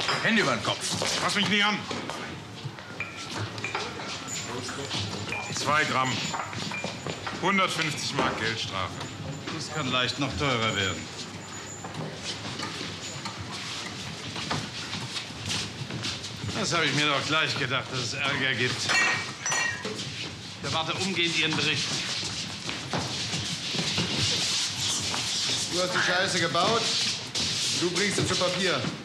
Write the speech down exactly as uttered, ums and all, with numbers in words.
Hände über den Kopf. Fass mich nicht an. Zwei Gramm. hundertfünfzig Mark Geldstrafe. Das kann leicht noch teurer werden. Das habe ich mir doch gleich gedacht, dass es Ärger gibt. Ich erwarte umgehend Ihren Bericht. Du hast die Scheiße gebaut, du bringst sie zu Papier.